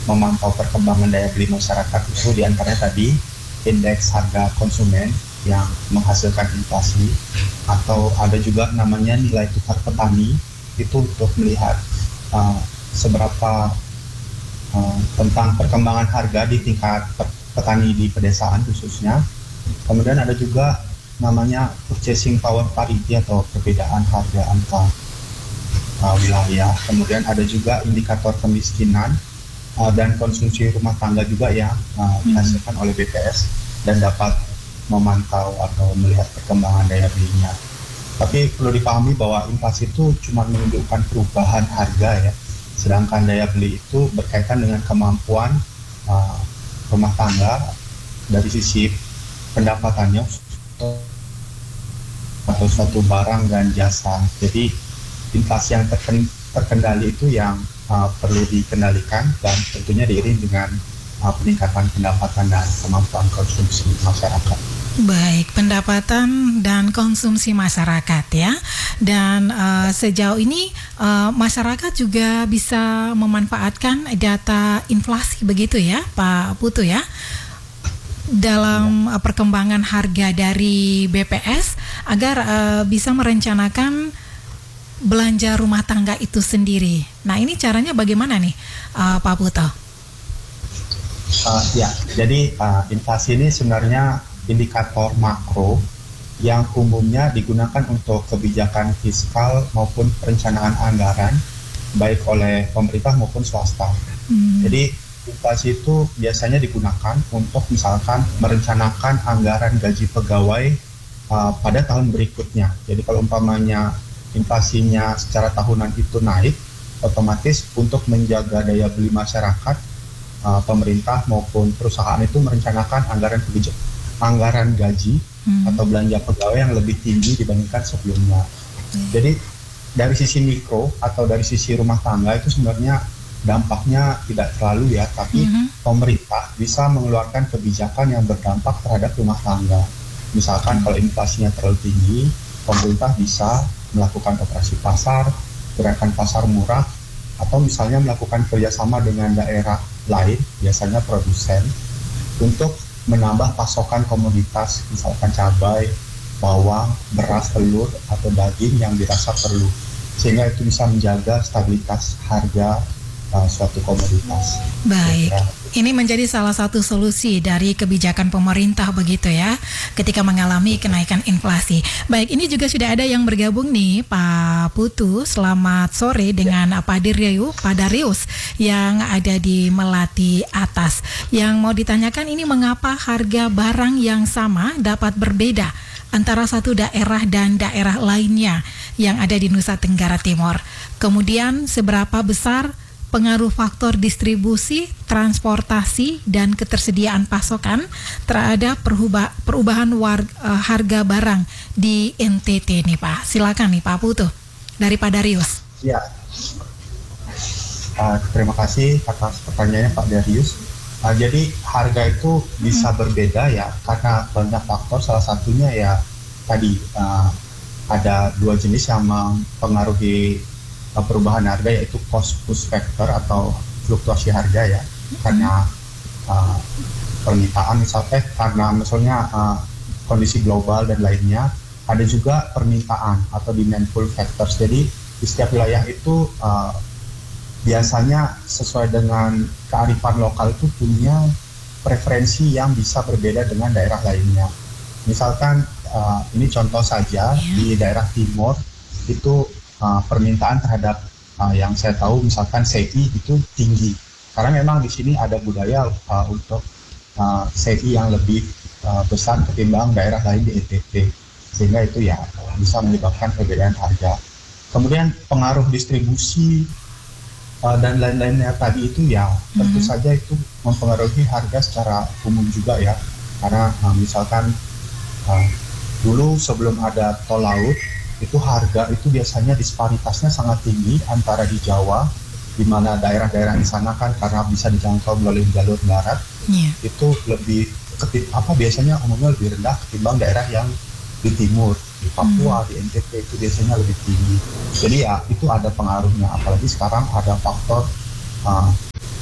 memantau perkembangan daya beli masyarakat itu diantaranya tadi indeks harga konsumen yang menghasilkan inflasi, atau ada juga namanya nilai tukar petani itu untuk melihat seberapa tentang perkembangan harga di tingkat petani di pedesaan khususnya. Kemudian ada juga namanya purchasing power parity atau perbedaan harga antar wilayah. Kemudian ada juga indikator kemiskinan dan konsumsi rumah tangga juga yang dihasilkan oleh BPS dan dapat memantau atau melihat perkembangan daya belinya. Tapi perlu dipahami bahwa inflasi itu cuma menunjukkan perubahan harga ya, sedangkan daya beli itu berkaitan dengan kemampuan rumah tangga dari sisi pendapatannya atau suatu barang dan jasa. Jadi inflasi yang terkendali itu yang perlu dikendalikan dan tentunya diiring dengan peningkatan pendapatan dan kemampuan konsumsi masyarakat. Baik, pendapatan dan konsumsi masyarakat ya. Dan sejauh ini masyarakat juga bisa memanfaatkan data inflasi begitu ya Pak Putu ya, dalam perkembangan harga dari BPS agar bisa merencanakan belanja rumah tangga itu sendiri. Nah, ini caranya bagaimana nih Pak Putu? Ya, jadi inflasi ini sebenarnya indikator makro yang umumnya digunakan untuk kebijakan fiskal maupun perencanaan anggaran baik oleh pemerintah maupun swasta. Jadi inflasi itu biasanya digunakan untuk misalkan merencanakan anggaran gaji pegawai pada tahun berikutnya. Jadi kalau umpamanya inflasinya secara tahunan itu naik, otomatis untuk menjaga daya beli masyarakat, pemerintah maupun perusahaan itu merencanakan anggaran gaji atau belanja pegawai yang lebih tinggi dibandingkan sebelumnya. Jadi dari sisi mikro atau dari sisi rumah tangga itu sebenarnya dampaknya tidak terlalu ya, tapi pemerintah bisa mengeluarkan kebijakan yang berdampak terhadap rumah tangga. Misalkan kalau inflasinya terlalu tinggi, pemerintah bisa melakukan operasi pasar, gerakan pasar murah, atau misalnya melakukan kerjasama dengan daerah lain, biasanya produsen, untuk menambah pasokan komoditas, misalkan cabai, bawang, beras, telur, atau daging yang dirasa perlu. Sehingga itu bisa menjaga stabilitas harga suatu komoditas. Baik, ini menjadi salah satu solusi dari kebijakan pemerintah begitu ya, ketika mengalami kenaikan inflasi. Baik, ini juga sudah ada yang bergabung nih Pak Putu. Selamat sore dengan Pak Darius yang ada di Melati Atas. Yang mau ditanyakan ini, mengapa harga barang yang sama dapat berbeda antara satu daerah dan daerah lainnya yang ada di Nusa Tenggara Timur? Kemudian seberapa besar pengaruh faktor distribusi, transportasi, dan ketersediaan pasokan terhadap perubahan harga barang di NTT nih Pak? Silakan nih Pak Putu dari Pak Darius. Ya, terima kasih atas pertanyaannya Pak Darius. Jadi harga itu bisa berbeda ya karena banyak faktor. Salah satunya ya tadi ada dua jenis yang mempengaruhi perubahan harga, yaitu cost push factor atau fluktuasi harga ya, karena permintaan misalnya kondisi global dan lainnya. Ada juga permintaan atau demand pull factors. Jadi di setiap wilayah itu biasanya sesuai dengan kearifan lokal itu punya preferensi yang bisa berbeda dengan daerah lainnya. Misalkan ini contoh saja, di daerah timur itu permintaan terhadap yang saya tahu misalkan CI itu tinggi karena memang di sini ada budaya untuk CI yang lebih besar ketimbang daerah lain di NTT, sehingga itu ya bisa menyebabkan perbedaan harga. Kemudian pengaruh distribusi dan lain-lainnya tadi itu ya tentu saja itu mempengaruhi harga secara umum juga ya, karena misalkan dulu sebelum ada tol laut itu harga itu biasanya disparitasnya sangat tinggi antara di Jawa, di mana daerah-daerah di sana kan karena bisa dijangkau melalui jalur darat, itu lebih biasanya umumnya lebih rendah ketimbang daerah yang di timur, di Papua, di NTT itu biasanya lebih tinggi. Jadi ya itu ada pengaruhnya, apalagi sekarang ada faktor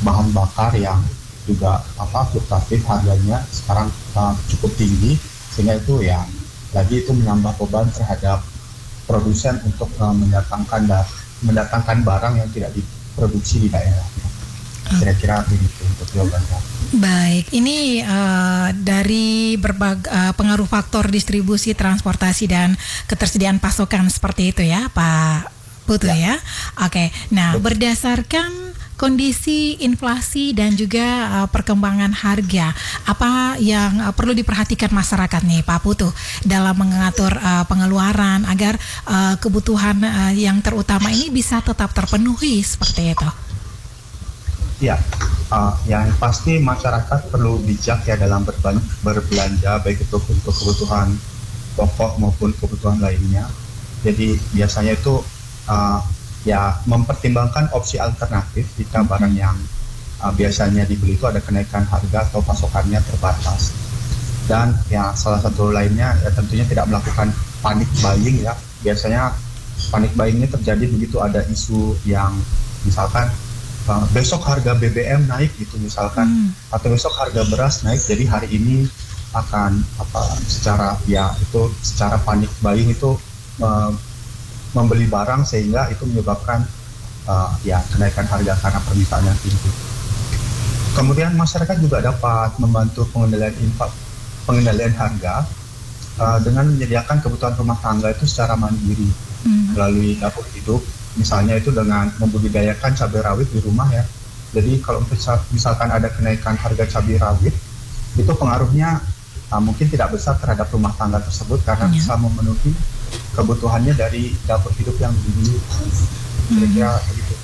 bahan bakar yang juga fluktuatif harganya sekarang cukup tinggi, sehingga itu ya lagi itu menambah beban terhadap produsen untuk mendatangkan barang yang tidak diproduksi di daerahnya. Kira-kira begitu untuk jawabannya. Baik, ini dari berbagai pengaruh faktor distribusi, transportasi, dan ketersediaan pasokan seperti itu ya, Pak Putu ya. Oke, nah berdasarkan kondisi inflasi dan juga perkembangan harga, apa yang perlu diperhatikan masyarakat nih, Pak Putu, dalam mengatur pengeluaran agar kebutuhan yang terutama ini bisa tetap terpenuhi seperti itu? Ya, yang pasti masyarakat perlu bijak ya dalam berbelanja, baik itu untuk kebutuhan pokok maupun kebutuhan lainnya. Jadi biasanya itu ya mempertimbangkan opsi alternatif jika barang yang biasanya dibeli itu ada kenaikan harga atau pasokannya terbatas. Dan ya salah satu lainnya ya tentunya tidak melakukan panic buying ya. Biasanya panic buying ini terjadi begitu ada isu yang misalkan besok harga BBM naik gitu misalkan, atau besok harga beras naik, jadi hari ini akan secara panic buying itu membeli barang sehingga itu menyebabkan kenaikan harga karena permintaan yang tinggi. Kemudian masyarakat juga dapat membantu pengendalian harga dengan menyediakan kebutuhan rumah tangga itu secara mandiri melalui dapur hidup. Misalnya itu dengan membudidayakan cabai rawit di rumah ya. Jadi kalau misalkan ada kenaikan harga cabai rawit, itu pengaruhnya mungkin tidak besar terhadap rumah tangga tersebut karena bisa memenuhi kebutuhannya dari dapur hidup yang dulu. Kira-kira begitu.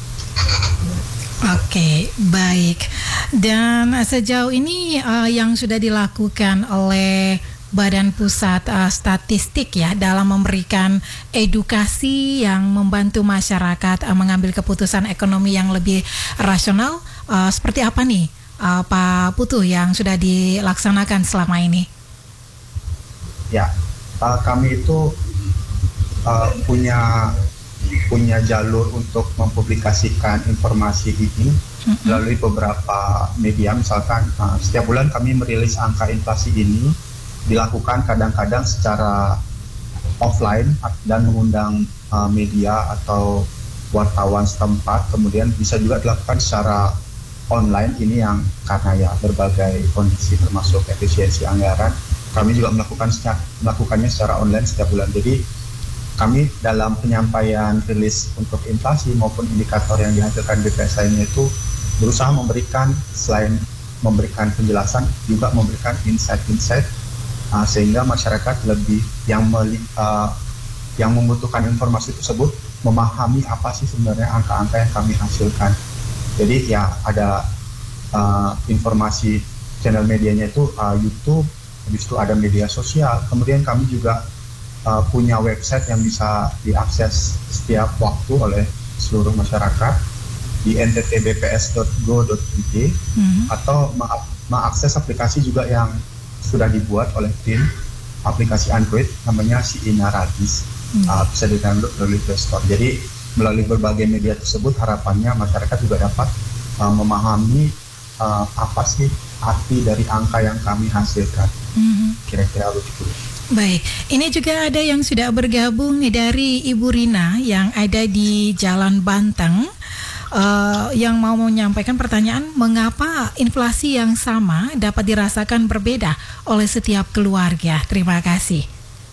Oke, baik. Dan sejauh ini yang sudah dilakukan oleh Badan Pusat Statistik ya dalam memberikan edukasi yang membantu masyarakat mengambil keputusan ekonomi yang lebih rasional, seperti apa nih Pak Putu yang sudah dilaksanakan selama ini? Ya, kami itu punya jalur untuk mempublikasikan informasi ini melalui beberapa media. Misalkan setiap bulan kami merilis angka inflasi ini, dilakukan kadang-kadang secara offline dan mengundang media atau wartawan setempat, kemudian bisa juga dilakukan secara online. Ini yang karena ya berbagai kondisi termasuk efisiensi anggaran, kami juga melakukannya secara online setiap bulan. Jadi kami dalam penyampaian rilis untuk inflasi maupun indikator yang dihasilkan BPS lainnya itu berusaha memberikan, selain memberikan penjelasan, juga memberikan insight-insight sehingga masyarakat lebih yang membutuhkan informasi tersebut memahami apa sih sebenarnya angka-angka yang kami hasilkan. Jadi ya ada informasi channel medianya itu YouTube, habis itu ada media sosial, kemudian kami juga punya website yang bisa diakses setiap waktu oleh seluruh masyarakat di nttbps.go.id atau mengakses aplikasi juga yang sudah dibuat oleh tim aplikasi Android namanya Siina Radis, bisa di-download melalui Play Store. Jadi melalui berbagai media tersebut harapannya masyarakat juga dapat memahami apa sih arti dari angka yang kami hasilkan. Kira-kira begitu. Baik, ini juga ada yang sudah bergabung dari Ibu Rina yang ada di Jalan Banteng. Yang mau menyampaikan pertanyaan, mengapa inflasi yang sama dapat dirasakan berbeda oleh setiap keluarga? Terima kasih.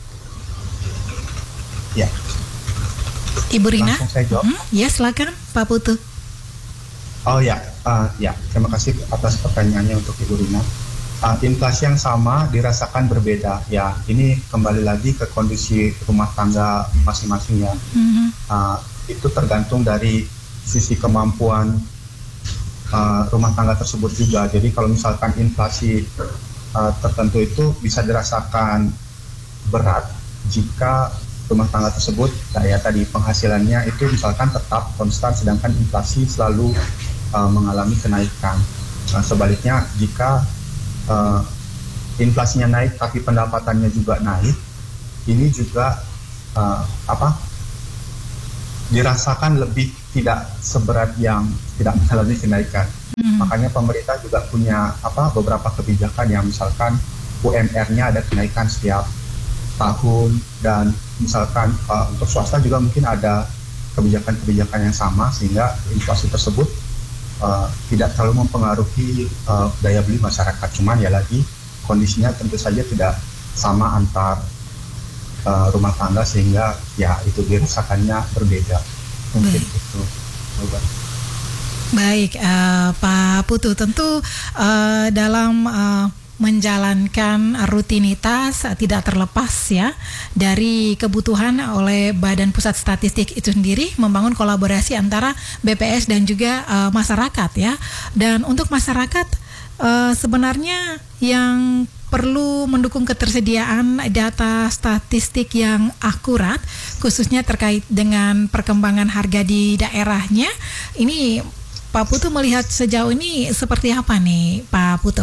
Ya. Ibu Rina? Langsung saya jawab. Ya, silakan Pak Putu. Oh ya, terima kasih atas pertanyaannya untuk Ibu Rina. Inflasi yang sama dirasakan berbeda. Ya, ini kembali lagi ke kondisi rumah tangga masing-masing ya. Itu tergantung dari sisi kemampuan rumah tangga tersebut juga. Jadi kalau misalkan inflasi tertentu itu bisa dirasakan berat jika rumah tangga tersebut kayak tadi penghasilannya itu misalkan tetap konstan, sedangkan inflasi selalu mengalami kenaikan. Sebaliknya jika inflasinya naik tapi pendapatannya juga naik, ini juga dirasakan lebih tidak seberat yang tidak mengalami kenaikan. Makanya pemerintah juga punya beberapa kebijakan yang misalkan UMR-nya ada kenaikan setiap tahun, dan misalkan untuk swasta juga mungkin ada kebijakan-kebijakan yang sama sehingga inflasi tersebut tidak terlalu mempengaruhi daya beli masyarakat. Cuman ya lagi kondisinya tentu saja tidak sama antar rumah tangga sehingga ya itu dirasakannya berbeda. Mungkin itu. Baik, Pak Putu, tentu dalam menjalankan rutinitas tidak terlepas ya dari kebutuhan oleh Badan Pusat Statistik itu sendiri membangun kolaborasi antara BPS dan juga masyarakat ya. Dan untuk masyarakat sebenarnya yang perlu mendukung ketersediaan data statistik yang akurat khususnya terkait dengan perkembangan harga di daerahnya. Ini Pak Putu melihat sejauh ini seperti apa nih Pak Putu?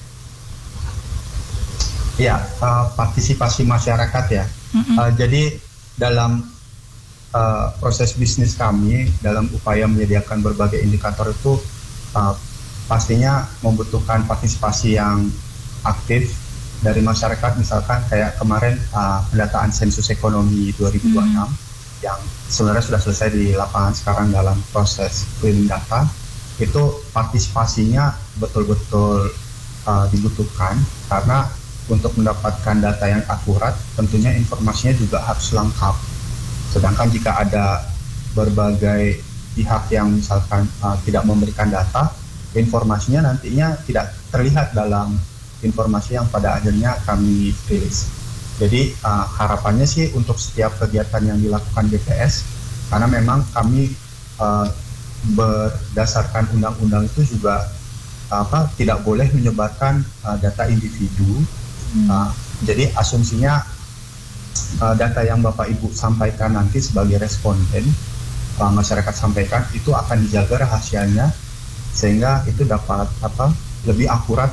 Ya, partisipasi masyarakat ya. Jadi dalam proses bisnis kami, dalam upaya menyediakan berbagai indikator itu pastinya membutuhkan partisipasi yang aktif dari masyarakat. Misalkan kayak kemarin pendataan sensus ekonomi 2026 yang sebenarnya sudah selesai di lapangan, sekarang dalam proses cleaning data, itu partisipasinya betul-betul dibutuhkan karena untuk mendapatkan data yang akurat, tentunya informasinya juga harus lengkap. Sedangkan jika ada berbagai pihak yang misalkan tidak memberikan data, informasinya nantinya tidak terlihat dalam informasi yang pada akhirnya kami rilis. Jadi harapannya sih untuk setiap kegiatan yang dilakukan BPS, karena memang kami berdasarkan undang-undang itu juga tidak boleh menyebarkan data individu. Jadi asumsinya data yang Bapak Ibu sampaikan nanti sebagai responden, masyarakat sampaikan itu akan dijaga rahasianya sehingga itu dapat lebih akurat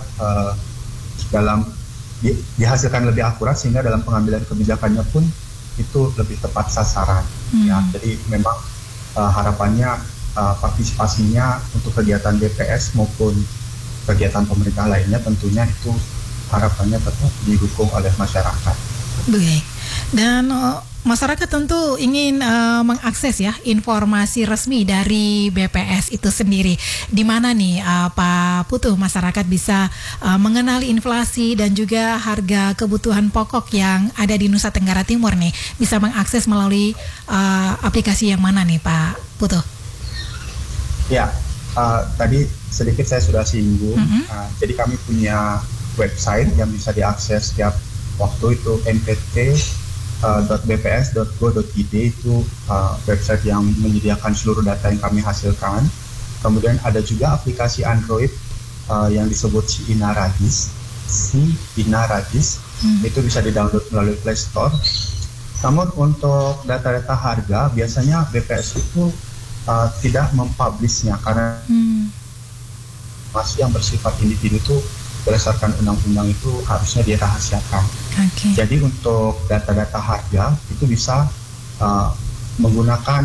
dalam dihasilkan lebih akurat sehingga dalam pengambilan kebijakannya pun itu lebih tepat sasaran. Ya, jadi memang harapannya partisipasinya untuk kegiatan BPS maupun kegiatan pemerintah lainnya tentunya itu harapannya tetap didukung oleh masyarakat. Baik. Dan masyarakat tentu ingin mengakses ya informasi resmi dari BPS itu sendiri. Di mana nih Pak Putu masyarakat bisa mengenali inflasi dan juga harga kebutuhan pokok yang ada di Nusa Tenggara Timur nih, bisa mengakses melalui aplikasi yang mana nih Pak Putu? Ya, tadi sedikit saya sudah singgung. Jadi kami punya website yang bisa diakses setiap waktu, itu npt.bps.go.id, itu website yang menyediakan seluruh data yang kami hasilkan. Kemudian ada juga aplikasi Android yang disebut Si Ina Radis, itu bisa di-download melalui Play Store. Namun untuk data-data harga biasanya BPS itu tidak mempublishnya karena masih yang bersifat individu itu berdasarkan undang-undang itu harusnya dirahasiakan. Jadi untuk data-data harga itu bisa menggunakan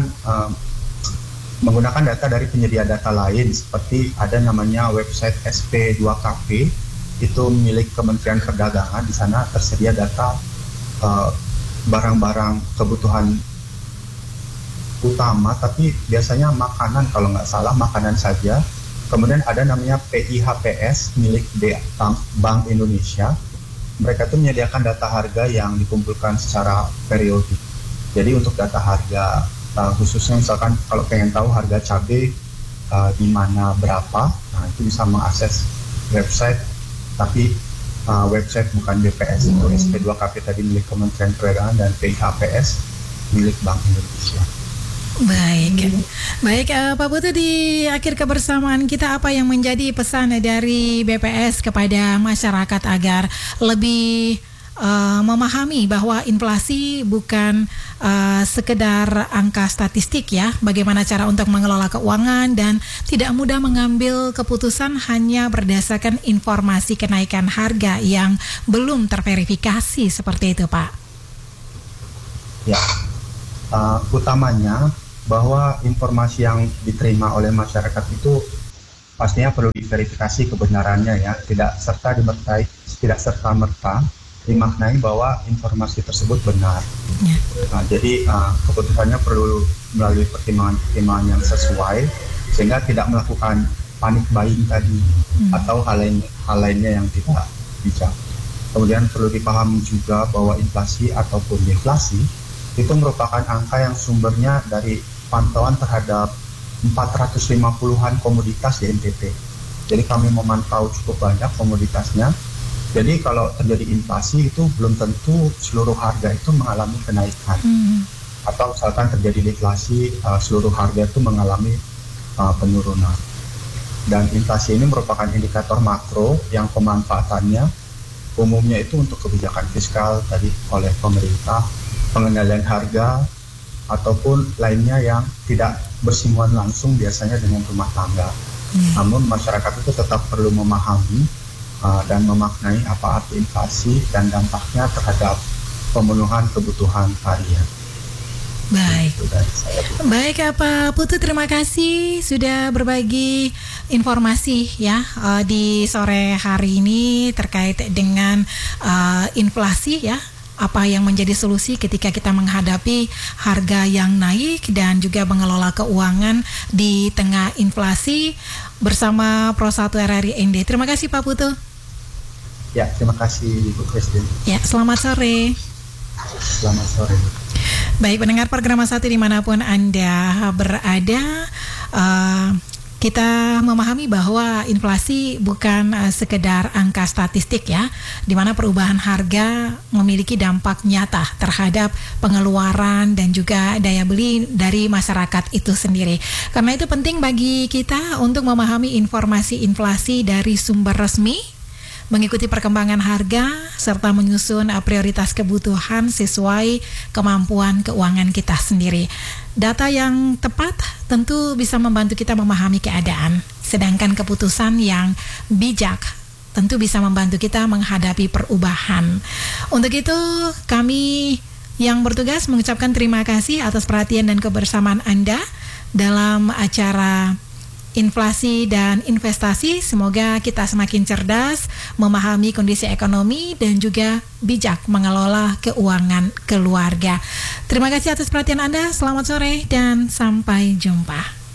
data dari penyedia data lain, seperti ada namanya website SP2KP, itu milik Kementerian Perdagangan. Di sana tersedia data barang-barang kebutuhan utama, tapi biasanya makanan, kalau nggak salah makanan saja. Kemudian ada namanya PIHPS milik Bank Indonesia. Mereka itu menyediakan data harga yang dikumpulkan secara periodik. Jadi untuk data harga khususnya misalkan kalau pengen tahu harga cabai di mana berapa, nah itu bisa mengakses website, tapi website bukan BPS, itu SP2KP tadi milik Kementerian Perdagangan dan PIHPS milik Bank Indonesia. Baik Pak Putu, di akhir kebersamaan kita apa yang menjadi pesan dari BPS kepada masyarakat agar lebih memahami bahwa inflasi bukan sekedar angka statistik ya, bagaimana cara untuk mengelola keuangan dan tidak mudah mengambil keputusan hanya berdasarkan informasi kenaikan harga yang belum terverifikasi, seperti itu Pak? Ya, utamanya bahwa informasi yang diterima oleh masyarakat itu pastinya perlu diverifikasi kebenarannya ya, tidak serta merta dimaknai bahwa informasi tersebut benar. Ya. Nah, jadi keputusannya perlu melalui pertimbangan-pertimbangan yang sesuai sehingga tidak melakukan panik buying tadi atau hal lainnya yang tidak bijak. Kemudian perlu dipahami juga bahwa inflasi ataupun deflasi itu merupakan angka yang sumbernya dari pantauan terhadap 450-an komoditas di NTT. Jadi kami memantau cukup banyak komoditasnya. Jadi kalau terjadi inflasi itu belum tentu seluruh harga itu mengalami kenaikan. Atau misalkan terjadi deflasi, seluruh harga itu mengalami penurunan. Dan inflasi ini merupakan indikator makro yang pemanfaatannya umumnya itu untuk kebijakan fiskal tadi oleh pemerintah, pengendalian harga, ataupun lainnya yang tidak bersinggungan langsung biasanya dengan rumah tangga. Namun masyarakat itu tetap perlu memahami dan memaknai apa arti inflasi dan dampaknya terhadap pemenuhan kebutuhan harian. Baik, baik Pak Putu, terima kasih sudah berbagi informasi ya di sore hari ini terkait dengan inflasi ya. Apa yang menjadi solusi ketika kita menghadapi harga yang naik dan juga mengelola keuangan di tengah inflasi bersama Pro 1 RRI ND. Terima kasih Pak Putu. Ya, terima kasih Ibu Presiden. Ya, selamat sore. Selamat sore. Baik, pendengar program 1 dimanapun Anda berada, kita memahami bahwa inflasi bukan sekedar angka statistik ya, di mana perubahan harga memiliki dampak nyata terhadap pengeluaran dan juga daya beli dari masyarakat itu sendiri. Karena itu penting bagi kita untuk memahami informasi inflasi dari sumber resmi, mengikuti perkembangan harga, serta menyusun prioritas kebutuhan sesuai kemampuan keuangan kita sendiri. Data yang tepat tentu bisa membantu kita memahami keadaan, sedangkan keputusan yang bijak tentu bisa membantu kita menghadapi perubahan. Untuk itu, kami yang bertugas mengucapkan terima kasih atas perhatian dan kebersamaan Anda dalam acara inflasi dan investasi. Semoga kita semakin cerdas memahami kondisi ekonomi dan juga bijak mengelola keuangan keluarga. Terima kasih atas perhatian Anda. Selamat sore dan sampai jumpa.